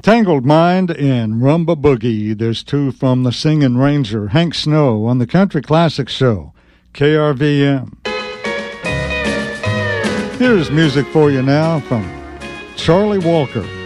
Tangled Mind and Rumba Boogie. There's two from the Singing Ranger, Hank Snow, on the Country Classic Show, KRVM. Here's music for you now from Charlie Walker.